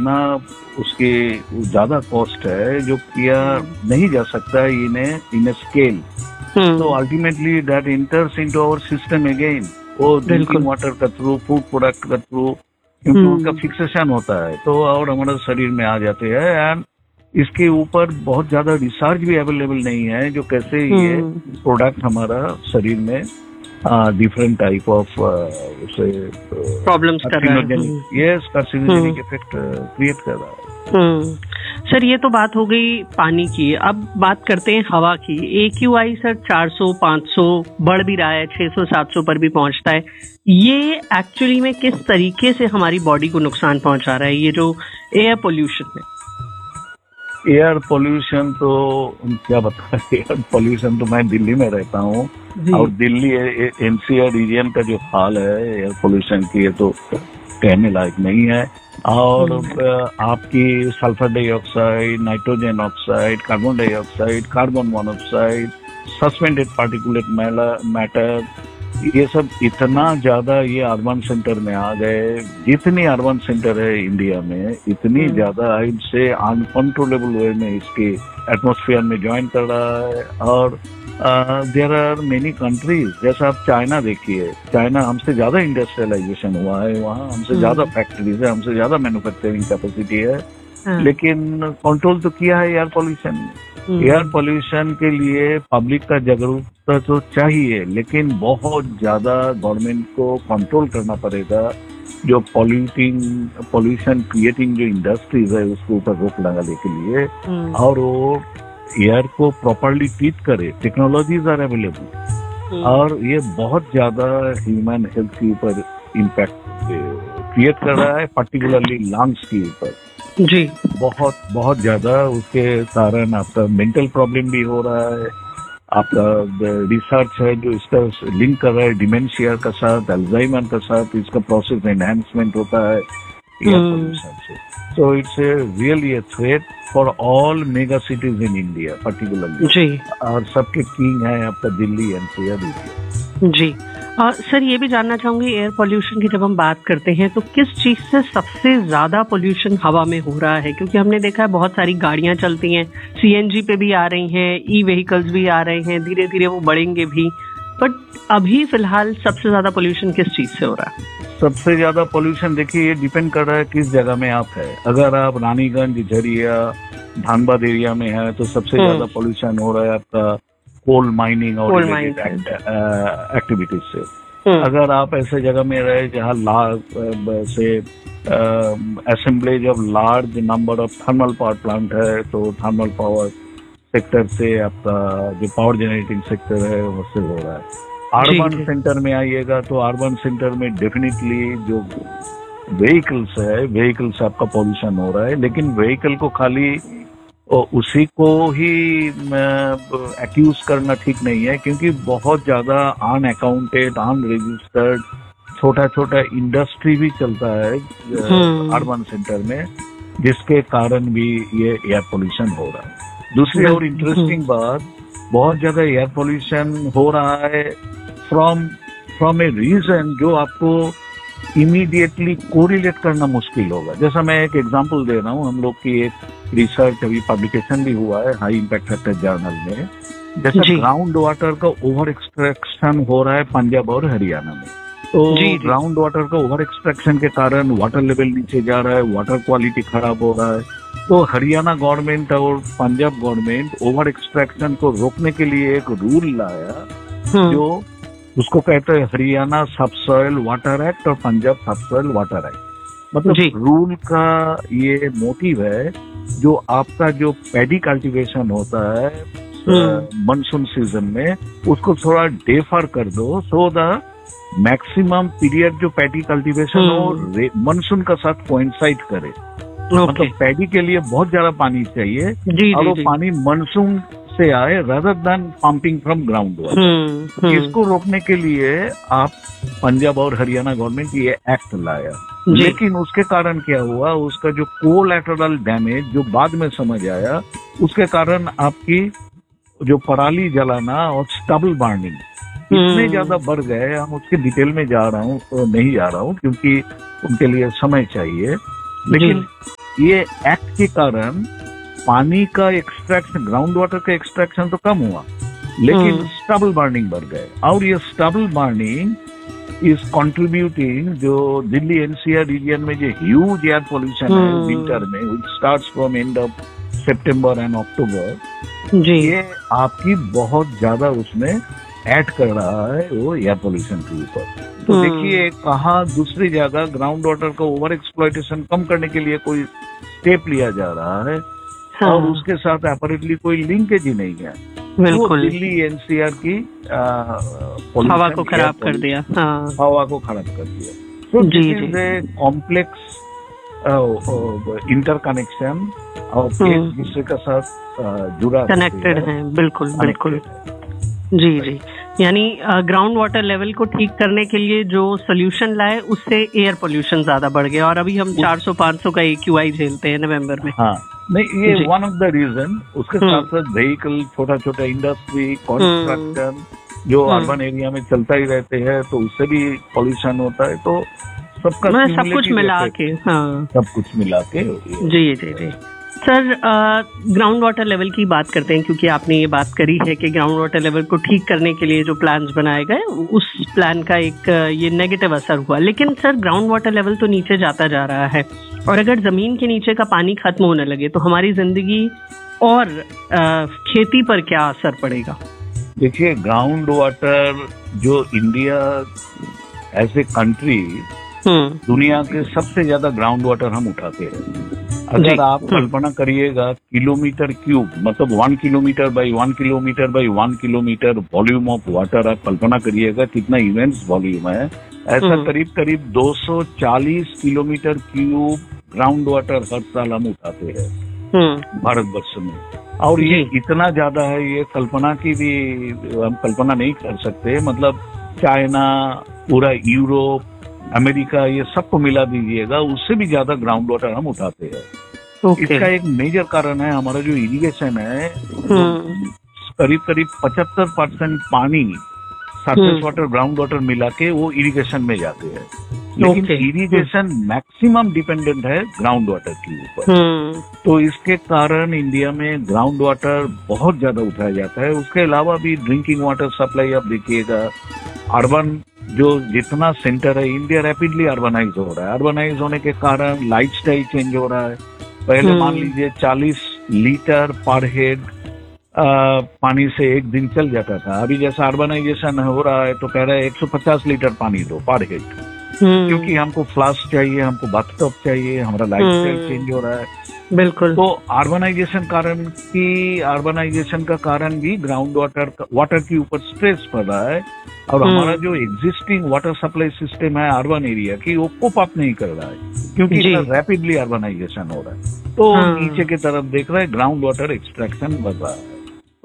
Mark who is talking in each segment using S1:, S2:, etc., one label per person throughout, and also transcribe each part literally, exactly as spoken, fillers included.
S1: ना उसके ज्यादा कॉस्ट है जो किया नहीं जा सकता इन इन स्केल। तो ultimately that इंटर्स into our system again, वो ड्रिंकिंग वाटर का थ्रू, फूड प्रोडक्ट का थ्रू, क्योंकि उनका फिक्सेशन होता है तो और हमारे शरीर में आ जाते हैं। एंड इसके ऊपर बहुत ज्यादा रिसर्च भी अवेलेबल नहीं है जो कैसे ये प्रोडक्ट हमारा शरीर में डिफरेंट टाइप ऑफ
S2: प्रॉब्लम्स कर रहा है,
S1: यस कार्सिनोजेनिक इफेक्ट क्रिएट कर रहा है।
S2: सर ये तो बात हो गई पानी की, अब बात करते हैं हवा की। एक्यूआई सर चार सौ पाँच सौ बढ़ भी रहा है, छह सौ सात सौ पर भी पहुंचता है। ये एक्चुअली में किस तरीके से हमारी बॉडी को नुकसान पहुंचा रहा है, ये जो एयर पोल्यूशन है?
S1: एयर पोल्यूशन तो क्या बता, एयर पोल्यूशन तो मैं दिल्ली में रहता हूँ और दिल्ली एनसीआर रीजन का जो हाल है एयर पोल्यूशन की, ये तो कहने लायक नहीं है। और आपकी sulphur dioxide, nitrogen oxide, carbon dioxide, carbon monoxide, suspended particulate matter, ये सब इतना ज्यादा ये अर्बन सेंटर में आ गए। जितनी अर्बन सेंटर है इंडिया में इतनी ज्यादा से अनकंट्रोलेबल वे में इसके एटमॉस्फेयर में ज्वाइन कर रहा है। और देयर आर मेनी कंट्रीज, जैसा आप चाइना देखिए, चाइना हमसे ज्यादा इंडस्ट्रियलाइजेशन हुआ है, वहाँ हमसे ज्यादा फैक्ट्रीज है, हमसे ज्यादा मैन्युफैक्चरिंग कैपेसिटी है, लेकिन कंट्रोल तो किया है एयर पॉल्यूशन। एयर पॉल्यूशन के लिए पब्लिक का जागरूकता तो चाहिए, लेकिन बहुत ज्यादा गवर्नमेंट को कंट्रोल करना पड़ेगा। जो पॉल्यूटिंग पॉल्यूशन क्रिएटिंग जो इंडस्ट्रीज है उसके ऊपर रोक लगाने के लिए, और वो एयर को प्रॉपरली ट्रीट करे। टेक्नोलॉजीज आर अवेलेबल और ये बहुत ज्यादा ह्यूमन हेल्थ के ऊपर इम्पैक्ट क्रिएट कर रहा है, पर्टिकुलरली लंग्स के ऊपर
S2: जी
S1: बहुत बहुत ज्यादा। उसके कारण आपका मेंटल प्रॉब्लम भी हो रहा है। आपका रिसर्च है जो इसका लिंक कर रहा है डिमेंशिया का साथ, अल्जाइमर का साथ, इसका प्रोसेस एनहांसमेंट होता है एयर पोल्यूशन से। So it's a really a threat for all mega cities in India particularly जी। और सबके किंग है आपका दिल्ली एनसीआर रीजन
S2: जी। आ, सर ये भी जानना चाहूंगी, एयर पोल्यूशन की जब हम बात करते हैं तो किस चीज से सबसे ज्यादा पोल्यूशन हवा में हो रहा है? क्योंकि हमने देखा है बहुत सारी गाड़ियां चलती हैं, सीएनजी पे भी आ रही हैं, ई व्हीकल्स भी आ रहे हैं, धीरे धीरे वो बढ़ेंगे भी, बट अभी फिलहाल सबसे ज्यादा पोल्यूशन किस चीज से हो रहा है?
S1: सबसे ज्यादा पोल्यूशन देखिए ये डिपेंड कर रहा है किस जगह में आप है। अगर आप रानीगंज, झरिया, धानबाद एरिया में है तो सबसे ज्यादा पोल्यूशन हो रहा है आपका कोल माइनिंग और एक्टिविटीज से। अगर आप ऐसे जगह में रहे जहाँ लार्ज से assemblage of large number of thermal power plant है तो थर्मल पावर सेक्टर से आपका जो पावर जनरेटिंग सेक्टर है उससे हो रहा है। अर्बन सेंटर में आइएगा तो अर्बन सेंटर में डेफिनेटली जो व्हीकल्स है, व्हीकल्स आपका पॉल्यूशन हो रहा है। लेकिन व्हीकल को खाली उसी को ही एक्यूज करना ठीक नहीं है, क्योंकि बहुत ज्यादा अनअकाउंटेड, अनरजिस्टर्ड छोटा छोटा इंडस्ट्री भी चलता है अर्बन सेंटर में, जिसके कारण भी ये एयर पोल्यूशन हो रहा है। दूसरी और इंटरेस्टिंग बात, बहुत ज्यादा एयर पोल्यूशन हो रहा है फ्रॉम फ्रॉम ए रीजन जो आपको इमीडिएटली कोरिलेट करना मुश्किल होगा। जैसा मैं एक एग्जांपल दे रहा हूँ, हम लोग की एक रिसर्च अभी पब्लिकेशन भी हुआ है हाई इम्पैक्ट फैक्टर जर्नल में। जैसा ग्राउंड वाटर का ओवर एक्सट्रैक्शन हो रहा है पंजाब और हरियाणा में, तो ग्राउंड वाटर का ओवर एक्सट्रैक्शन के कारण वाटर लेवल नीचे जा रहा है, वाटर क्वालिटी खराब हो रहा है। तो हरियाणा गवर्नमेंट और पंजाब गवर्नमेंट ओवर एक्सट्रैक्शन को रोकने के लिए एक रूल लाया जो उसको कहते हैं हरियाणा सबसॉइल वाटर एक्ट और पंजाब सबसॉइल वाटर एक्ट। मतलब रूल का ये मोटिव है जो आपका जो पैडी कल्टीवेशन होता है मानसून सीजन में उसको थोड़ा डेफर कर दो, सो द मैक्सिमम पीरियड जो पैडी कल्टीवेशन हो मानसून का साथ कोइंसाइड करे। okay. मतलब पैडी के लिए बहुत ज्यादा पानी चाहिए जी, और जी, वो जी. पानी मानसून से आए rather than pumping from ground water. इसको रोकने के लिए आप पंजाब और हरियाणा गवर्नमेंट ये एक्ट लाया, लेकिन उसके कारण क्या हुआ, उसका जो कोलैटरल डैमेज जो बाद में समझ आया, उसके कारण आपकी जो पराली जलाना और स्टबल बर्निंग इतने ज्यादा बढ़ गए। हम उसके डिटेल में जा रहा हूँ तो नहीं जा रहा हूँ क्योंकि उनके लिए समय चाहिए, लेकिन ये एक्ट के कारण पानी का एक्सट्रैक्शन, ग्राउंड वाटर का एक्सट्रैक्शन तो कम हुआ, लेकिन स्टबल बर्निंग बढ़ गए। और ये स्टबल बर्निंग इज कंट्रीब्यूटिंग, जो दिल्ली एनसीआर रीजन में जो ह्यूज एयर पोल्यूशन है विंटर में, which starts from end of September and October, ये आपकी बहुत ज्यादा उसमें ऐड कर रहा है वो एयर पोल्यूशन के ऊपर। तो देखिए कहाँ दूसरी जगह ग्राउंड वाटर का ओवर एक्सप्लॉयटेशन कम करने के लिए कोई स्टेप लिया जा रहा है, हाँ। और उसके साथ अपैरेंटली कोई लिंकेज ही नहीं है।
S2: बिल्कुल,
S1: दिल्ली एनसीआर की
S2: हवा को खराब कर दिया, हाँ।
S1: हवा को खराब कर दिया। तो this is a complex interconnection और एक दूसरे के साथ जुड़ा
S2: कनेक्टेड है। बिल्कुल बिल्कुल, जी जी। यानी ग्राउंड वाटर लेवल को ठीक करने के लिए जो सोल्यूशन लाए, उससे एयर पोल्यूशन ज्यादा बढ़ गया, और अभी हम चार सौ पाँच सौ का एक्यूआई झेलते हैं नवंबर में।
S1: हाँ, नहीं, ये वन ऑफ द रीजन। उसके साथ साथ व्हीकल, छोटा छोटा इंडस्ट्री, कंस्ट्रक्शन जो अर्बन एरिया में चलता ही रहते हैं, तो उससे भी पोल्यूशन होता है। तो सबका
S2: सब कुछ मिला के, हाँ,
S1: सब कुछ मिला के।
S2: जी जी जी। सर, ग्राउंड वाटर लेवल की बात करते हैं, क्योंकि आपने ये बात करी है कि ग्राउंड वाटर लेवल को ठीक करने के लिए जो प्लान्स बनाए गए, उस प्लान का एक ये नेगेटिव असर हुआ। लेकिन सर, ग्राउंड वाटर लेवल तो नीचे जाता जा रहा है, और अगर जमीन के नीचे का पानी खत्म होने लगे तो हमारी जिंदगी और आ, खेती पर क्या असर पड़ेगा?
S1: देखिए, ग्राउंड वाटर जो इंडिया एज ए कंट्री, दुनिया के सबसे ज्यादा ग्राउंड वाटर हम उठाते हैं। अगर आप कल्पना करिएगा किलोमीटर क्यूब, मतलब one kilometre by one kilometre by one kilometre volume of water, आप कल्पना करिएगा कितना इमेंस वॉल्यूम है। ऐसा करीब करीब दो सौ चालीस किलोमीटर क्यूब ग्राउंड वाटर हर साल हम उठाते हैं भारतवर्ष में। और ये इतना ज्यादा है, ये कल्पना की भी हम कल्पना नहीं कर सकते। मतलब चाइना, पूरा यूरोप, अमेरिका, ये सबको मिला दीजिएगा, उससे भी ज्यादा ग्राउंड वाटर हम उठाते हैं। okay. इसका एक मेजर कारण है हमारा जो इरिगेशन है। करीब करीब पचहत्तर परसेंट पानी सरफेस वाटर, ग्राउंड वाटर मिला के वो इरिगेशन में जाते हैं। लेकिन okay. इरिगेशन मैक्सिमम डिपेंडेंट है ग्राउंड वाटर के ऊपर। तो इसके कारण इंडिया में ग्राउंड वाटर बहुत ज्यादा उठाया जाता है। उसके अलावा भी ड्रिंकिंग वाटर सप्लाई आप देखिएगा, अर्बन जो जितना सेंटर है, इंडिया रैपिडली अर्बनाइज हो रहा है। अर्बनाइज होने के कारण लाइफस्टाइल चेंज हो रहा है। पहले मान लीजिए चालीस लीटर पर हेड पानी से एक दिन चल जाता था। अभी जैसा अर्बनाइजेशन हो रहा है तो कह रहे हैं एक सौ पचास लीटर पानी दो पर हेड, क्योंकि हमको फ्लास्क चाहिए, हमको बाथटब चाहिए, हमारा लाइफस्टाइल चेंज हो रहा है।
S2: बिल्कुल।
S1: तो अर्बनाइजेशन कारण की अर्बनाइजेशन का कारण भी ग्राउंड वाटर वाटर के ऊपर स्ट्रेस पड़ रहा है, और हमारा जो एग्जिस्टिंग वाटर सप्लाई सिस्टम है अर्बन एरिया की, वो कोप अप नहीं कर रहा है, क्योंकि इतना रैपिडली अर्बनाइजेशन हो रहा है। तो हाँ। नीचे की तरफ देख रहे हैं ग्राउंड वाटर एक्सट्रैक्शन बढ़ रहा है।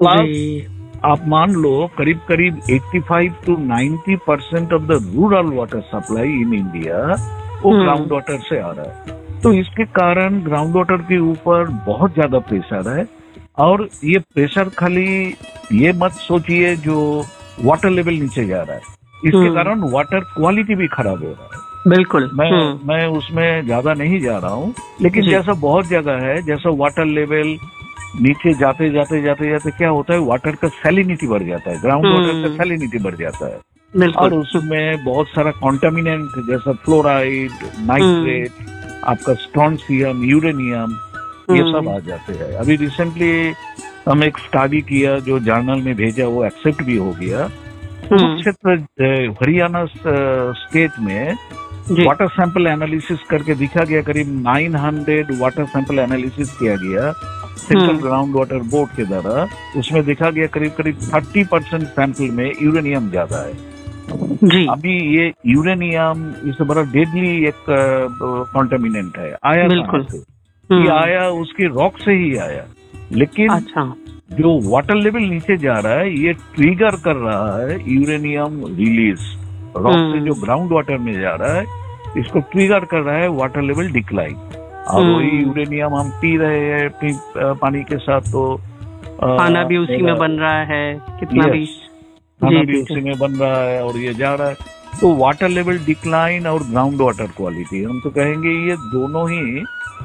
S1: प्लस आप मान लो करीब करीब पचासी टू नब्बे percent of the rural water supply in India वो ग्राउंड वाटर से आ रहा है। तो इसके कारण ग्राउंड वाटर के ऊपर बहुत ज्यादा प्रेशर है। और ये प्रेशर खाली ये मत सोचिए जो वाटर लेवल नीचे जा रहा है, इसके कारण वाटर क्वालिटी भी खराब हो रहा है।
S2: बिल्कुल।
S1: मैं मैं उसमें ज्यादा नहीं जा रहा हूँ, लेकिन जैसा बहुत जगह है, जैसा वाटर लेवल नीचे जाते जाते जाते जाते क्या होता है, वाटर का सैलिनिटी बढ़ जाता है, ग्राउंड वाटर का सैलिनिटी बढ़ जाता है। और उसमें बहुत सारा कॉन्टामिनेंट जैसा फ्लोराइड, नाइट्रेट, आपका स्ट्रोंशियम, यूरेनियम, ये सब आ जाते हैं। अभी रिसेंटली हम एक स्टडी किया जो जर्नल में भेजा, वो एक्सेप्ट भी हो गया। क्षेत्र हरियाणा स्टेट में वाटर सैंपल एनालिसिस करके दिखा गया, करीब नौ सौ वाटर सैंपल एनालिसिस किया गया सेंट्रल ग्राउंड वाटर बोर्ड के द्वारा। उसमें देखा गया करीब करीब तीस परसेंट सैंपल में यूरेनियम ज्यादा है जी। अभी ये यूरेनियम इससे बड़ा डेडली एक कॉन्टामिनेंट है। आया कहाँ से? ये आया उसकी रॉक से ही आया, लेकिन अच्छा। जो वाटर लेवल नीचे जा रहा है ये ट्रिगर कर रहा है यूरेनियम रिलीज, रॉक से जो ग्राउंड वाटर में जा रहा है इसको ट्रिगर कर रहा है वाटर लेवल डिक्लाइन। और वही यूरेनियम हम पी रहे हैं पानी के साथ, तो
S2: खाना भी उसी में बन रहा है, कितना भी
S1: खाना भी उसी में बन रहा है और ये जा रहा है। तो वाटर लेवल डिक्लाइन और ग्राउंड वाटर क्वालिटी, हम तो कहेंगे ये दोनों ही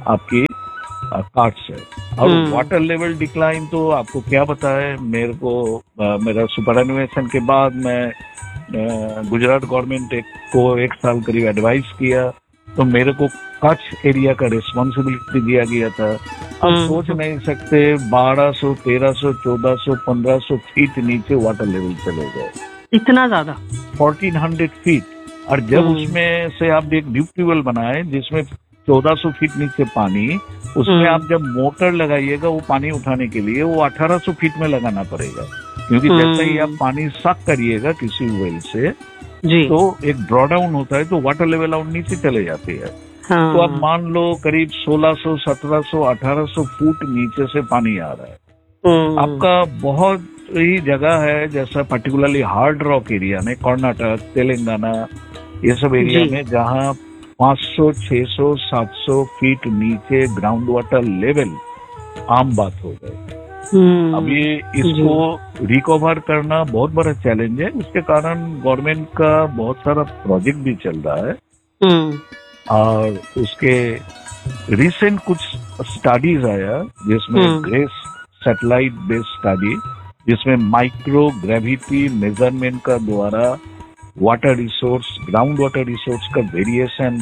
S1: आपकी कार्ट्स है। और वाटर लेवल डिक्लाइन तो आपको क्या पता है, मेरे को आ, मेरा सुपरएनुएशन के बाद मैं आ, गुजरात गवर्नमेंट एक, को एक साल करीब एडवाइस किया, तो मेरे को कच्छ एरिया का रिस्पॉन्सिबिलिटी दिया गया था। आप सोच नहीं सकते, बारह सौ, तेरह सौ, चौदह सौ, पंद्रह सौ फीट नीचे वाटर लेवल चले गए,
S2: इतना ज्यादा,
S1: फोर्टीन हंड्रेड फीट। और जब उसमें से आप एक ड्यूब ट्यूबवेल बनाए जिसमें चौदह सौ फीट नीचे पानी, उसमें आप जब मोटर लगाइएगा वो पानी उठाने के लिए, वो अठारह सौ फीट में लगाना पड़ेगा, क्योंकि जैसे ही आप पानी सक करिएगा किसी वेल से
S2: जी,
S1: तो एक ड्रॉडाउन होता है, तो वाटर लेवल और नीचे चले जाती है।
S2: हाँ।
S1: तो आप मान लो करीब सोलह सौ, सत्रह सौ, अठारह सौ फुट नीचे से पानी आ रहा है। आपका बहुत ही जगह है, जैसा पर्टिकुलरली हार्ड रॉक एरिया में, कर्नाटक, तेलंगाना, ये सब एरिया में जहाँ पाँच सौ, छह सौ, सात सौ फीट नीचे ग्राउंड वाटर लेवल आम बात हो गए। अभी इसको रिकवर करना बहुत बड़ा चैलेंज है। उसके कारण गवर्नमेंट का बहुत सारा प्रोजेक्ट भी चल रहा है, और उसके रिसेंट कुछ स्टडीज आया जिसमें ग्रेस सैटेलाइट बेस्ड स्टडी, जिसमें माइक्रो ग्रेविटी मेजरमेंट का द्वारा water resource, ground water resource का वेरिएशन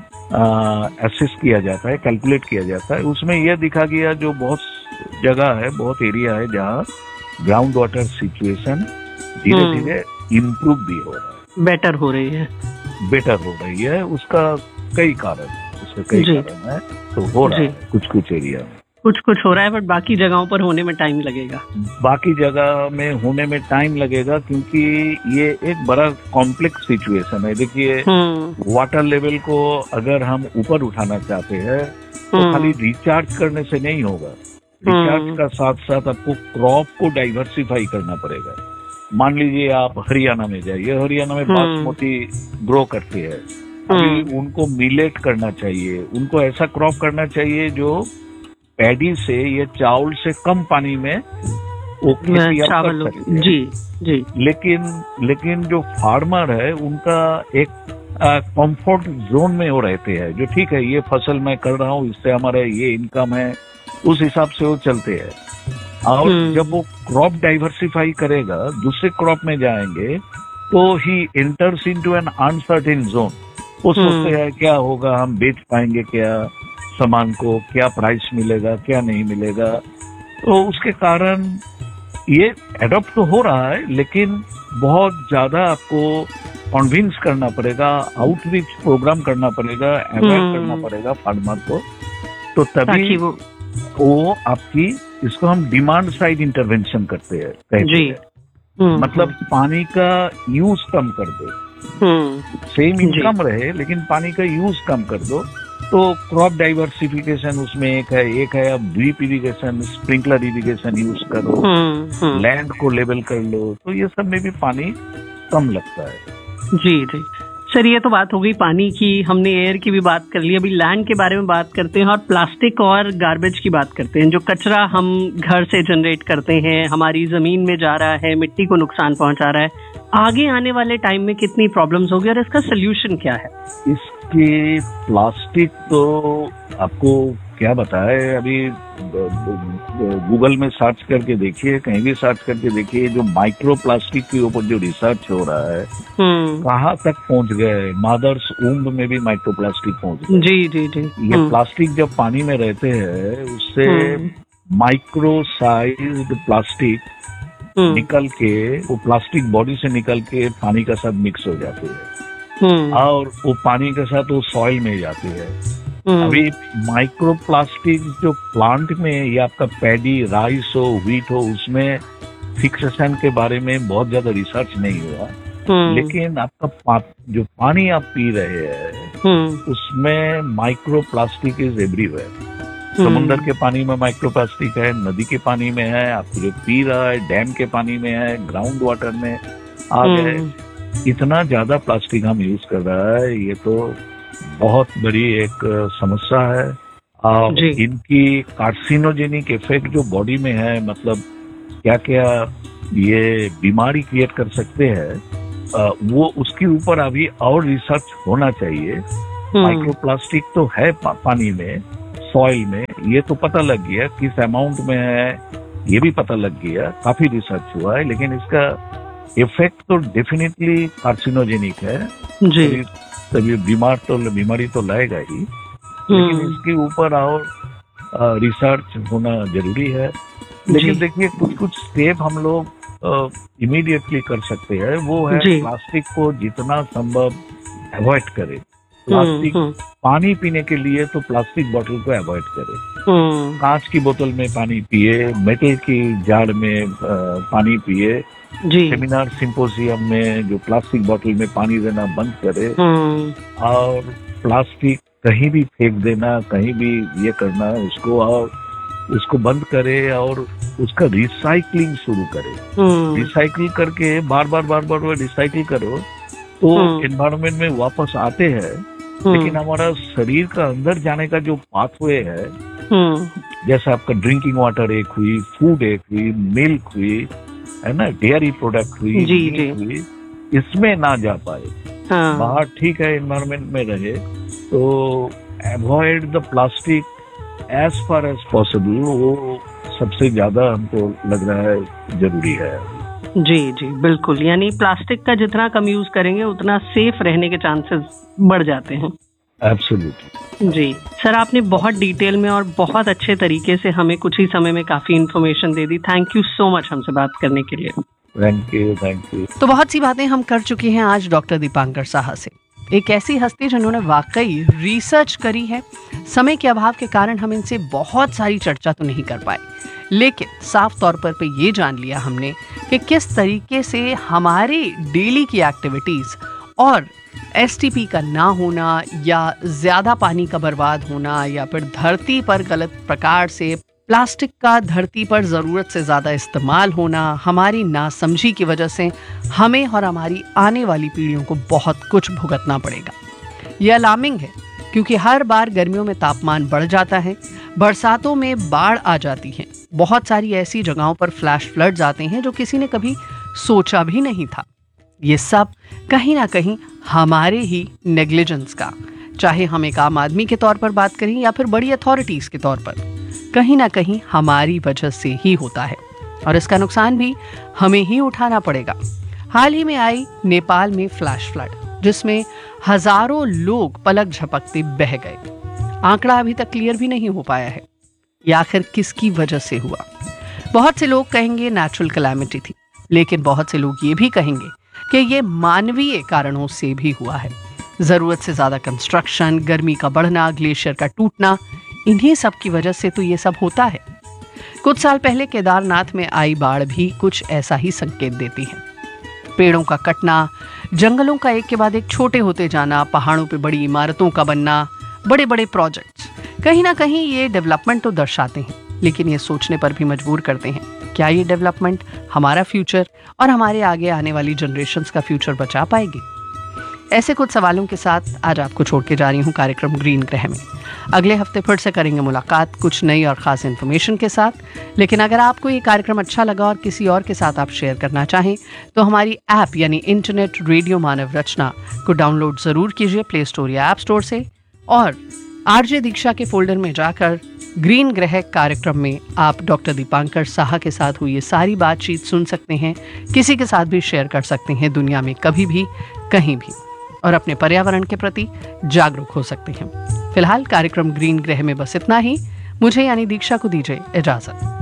S1: एसेस किया जाता है, कैलकुलेट किया जाता है। उसमें यह दिखा गया, जो बहुत जगह है, बहुत एरिया है जहाँ ग्राउंड वाटर सिचुएशन धीरे धीरे इम्प्रूव भी हो रहा है,
S2: बेटर हो रही है,
S1: बेटर हो रही है। उसका कई कारण उसका कई कारण है, तो हो रहा है कुछ कुछ एरिया में,
S2: कुछ कुछ हो रहा है, बट बाकी जगहों पर होने में टाइम लगेगा।
S1: बाकी जगह में होने में टाइम लगेगा, क्योंकि ये एक बड़ा कॉम्प्लेक्स सिचुएशन है। देखिए, वाटर लेवल को अगर हम ऊपर उठाना चाहते हैं तो खाली रिचार्ज करने से नहीं होगा। रिचार्ज का साथ साथ आपको क्रॉप को डाइवर्सिफाई करना पड़ेगा। मान लीजिए आप हरियाणा में जाइए, हरियाणा में बासमती ग्रो करते हैं, अभी उनको मिलेट करना चाहिए, उनको ऐसा क्रॉप करना चाहिए जो पैडी से या चावल से कम पानी में वो खेती आप कर सकते हैं।
S2: जी जी।
S1: लेकिन लेकिन जो फार्मर है उनका एक कंफर्ट जोन में वो रहते हैं, जो ठीक है ये फसल मैं कर रहा हूँ, इससे हमारा ये इनकम है, उस हिसाब से वो चलते हैं। और जब वो क्रॉप डाइवर्सिफाई करेगा, दूसरे क्रॉप में जाएंगे, तो he enters into an uncertain zone. वो सोचते हैं क्या होगा, हम बेच पाएंगे क्या सामान को, क्या प्राइस मिलेगा, क्या नहीं मिलेगा। तो उसके कारण ये एडॉप्ट तो हो रहा है, लेकिन बहुत ज्यादा आपको कन्विंस करना पड़ेगा, आउटरीच प्रोग्राम करना पड़ेगा, अवेयर करना पड़ेगा फार्मर को, तो तभी वो, वो आपकी, इसको हम डिमांड साइड इंटरवेंशन करते हैं, कहते हैं। मतलब पानी का यूज कम कर दो, सेम इनकम रहे लेकिन पानी का यूज कम कर दो, तो क्रॉप डाइवर्सिफिकेशन उसमें एक है। एक है अब drip irrigation, sprinkler irrigation use करो, लैंड को लेवल कर लो, तो ये सब में भी पानी कम लगता है।
S2: जी जी सर, ये तो बात हो गई पानी की, हमने एयर की भी बात कर ली, अभी लैंड के बारे में बात करते हैं और प्लास्टिक और गार्बेज की बात करते हैं। जो कचरा हम घर से जनरेट करते हैं, हमारी जमीन में जा रहा है, मिट्टी को नुकसान पहुंचा रहा है, आगे आने वाले टाइम में कितनी प्रॉब्लम्स होगी और इसका सोल्यूशन क्या है?
S1: इसके प्लास्टिक तो आपको क्या बताए, अभी गूगल में सर्च करके देखिए, कहीं भी सर्च करके देखिए, जो माइक्रो प्लास्टिक के ऊपर जो रिसर्च हो रहा है कहाँ तक पहुंच गए। मदर्स वुम्ब में भी माइक्रो प्लास्टिक पहुंच गए।
S2: जी जी जी।
S1: ये प्लास्टिक जब पानी में रहते हैं, उससे माइक्रो साइज्ड प्लास्टिक निकल के, वो प्लास्टिक बॉडी से निकल के पानी के साथ मिक्स हो जाती है, और वो पानी के साथ वो सॉइल में जाती है। अभी माइक्रो प्लास्टिक जो प्लांट में, या आपका पैडी, राइस हो, व्हीट हो, उसमें फिक्सेशन के बारे में बहुत ज्यादा रिसर्च नहीं हुआ, लेकिन आपका पा, जो पानी आप पी रहे हैं उसमें माइक्रो प्लास्टिक इज एवरीवेयर। समुद्र के पानी में माइक्रो प्लास्टिक है, नदी के पानी में है, आप जो पी रहा है डैम के पानी में है, ग्राउंड वाटर में आ गए। इतना ज्यादा प्लास्टिक हम यूज कर रहा है, ये तो बहुत बड़ी एक समस्या है। और इनकी कार्सिनोजेनिक इफेक्ट जो बॉडी में है, मतलब क्या क्या ये बीमारी क्रिएट कर सकते हैं, वो उसके ऊपर अभी और रिसर्च होना चाहिए। माइक्रोप्लास्टिक तो है पा, पानी में, सॉइल में, ये तो पता लग गया किस अमाउंट में है, ये भी पता लग गया, काफी रिसर्च हुआ है, लेकिन इसका इफेक्ट तो डेफिनेटली कार्सिनोजेनिक है
S2: जी
S1: तभी तभी बीमार तो बीमारी तो लाएगा ही, लेकिन इसके ऊपर और रिसर्च होना जरूरी है। लेकिन देखिए कुछ कुछ स्टेप हम लोग इमीडिएटली कर सकते हैं, वो है प्लास्टिक को जितना संभव अवॉइड करें। प्लास्टिक पानी पीने के लिए तो प्लास्टिक बोतल को अवॉइड करें, कांच की बोतल में पानी पिए, मेटल की जार में आ, पानी पिए। सेमिनार सिंपोजियम में जो प्लास्टिक बोतल में पानी देना बंद करे, और प्लास्टिक कहीं भी फेंक देना, कहीं भी ये करना उसको, और उसको बंद करे और उसका रिसाइकलिंग शुरू करे। रिसाइकिल करके बार बार बार बार रिसाइकिल करो तो एनवायरनमेंट में वापस आते हैं, लेकिन हमारा शरीर का अंदर जाने का जो पाथवे है, जैसे आपका ड्रिंकिंग वाटर एक हुई, फूड एक हुई, मिल्क हुई, है ना, डेयरी प्रोडक्ट हुई,
S2: जी, जी.
S1: हुई, इसमें ना जा पाए। हाँ. बाहर ठीक है एनवायरनमेंट में रहे, तो avoid the plastic as far as possible, वो सबसे ज्यादा हमको लग रहा है जरूरी है।
S2: जी जी बिल्कुल, यानी प्लास्टिक का जितना कम यूज करेंगे उतना सेफ रहने के चांसेस बढ़ जाते हैं।
S1: एब्सोल्युटली
S2: जी सर, आपने बहुत डिटेल में और बहुत अच्छे तरीके से हमें कुछ ही समय में काफी information they the. Thank you so much हमसे बात करने के लिए।
S1: Thank you thank you.
S3: तो बहुत सी बातें हम कर चुके हैं आज डॉक्टर दीपांकर साहा से, एक ऐसी हस्ती जिन्होंने वाकई रिसर्च करी है। समय के अभाव के कारण हम इनसे बहुत सारी चर्चा तो नहीं कर पाए, लेकिन साफ तौर पर पे ये जान लिया हमने कि किस तरीके से हमारी डेली की एक्टिविटीज और एसटीपी का ना होना या ज्यादा पानी का बर्बाद होना या फिर धरती पर गलत प्रकार से प्लास्टिक का धरती पर जरूरत से ज्यादा इस्तेमाल होना, हमारी नासमझी की वजह से हमें और हमारी आने वाली पीढ़ियों को बहुत कुछ भुगतना पड़ेगा। यह अलार्मिंग है क्योंकि हर बार गर्मियों में तापमान बढ़ जाता है, बरसातों में बाढ़ आ जाती है, बहुत सारी ऐसी जगहों पर फ्लैश फ्लड्स आते हैं जो किसी ने कभी सोचा भी नहीं था। ये सब कहीं ना कहीं हमारे ही नेग्लिजेंस का, चाहे हम एक आम आदमी के तौर पर बात करें या फिर बड़ी अथॉरिटीज के तौर पर, कहीं ना कहीं हमारी वजह से ही होता है और इसका नुकसान भी हमें ही उठाना पड़ेगा। हाल ही में आई नेपाल में फ्लैश फ्लड, जिसमें हजारों लोग पलक झपकते बह गए। आंकड़ा अभी तक क्लियर भी नहीं हो पाया है ये आखिर किसकी वजह से हुआ। बहुत से लोग कहेंगे नेचुरल कैलामिटी थी, लेकिन बहुत से लोग ये भी कहेंगे कि ये मानवीय कारणों से भी हुआ है। जरूरत से ज्यादा कंस्ट्रक्शन, गर्मी का बढ़ना, ग्लेशियर का टूटना, इन्हीं सब की वजह से तो ये सब होता है। कुछ साल पहले केदारनाथ में आई बाढ़ भी कुछ ऐसा ही संकेत देती है। पेड़ों का कटना, जंगलों का एक के बाद एक छोटे होते जाना, पहाड़ों पे बड़ी इमारतों का बनना, बड़े बड़े प्रोजेक्ट्स, कहीं ना कहीं ये डेवलपमेंट तो दर्शाते हैं, लेकिन ये सोचने पर भी मजबूर करते हैं, क्या ये डेवलपमेंट हमारा फ्यूचर और हमारे आगे आने वाली जनरेशन्स का फ्यूचर बचा पाएगी? ऐसे कुछ सवालों के साथ आज आपको छोड़ के जा रही हूँ कार्यक्रम ग्रीन ग्रह में। अगले हफ्ते फिर से करेंगे मुलाकात कुछ नई और खास इन्फॉर्मेशन के साथ। लेकिन अगर आपको ये कार्यक्रम अच्छा लगा और किसी और के साथ आप शेयर करना चाहें तो हमारी ऐप यानी इंटरनेट रेडियो मानव रचना को डाउनलोड जरूर कीजिए प्ले स्टोर या ऐप स्टोर से, और आरजे दीक्षा के फोल्डर में जाकर ग्रीन ग्रह कार्यक्रम में आप डॉक्टर दीपांकर साहा के साथ हुई ये सारी बातचीत सुन सकते हैं, किसी के साथ भी शेयर कर सकते हैं, दुनिया में कभी भी कहीं भी, और अपने पर्यावरण के प्रति जागरूक हो सकते हैं। फिलहाल कार्यक्रम ग्रीन ग्रह में बस इतना ही। मुझे यानी दीक्षा को दीजिए इजाजत।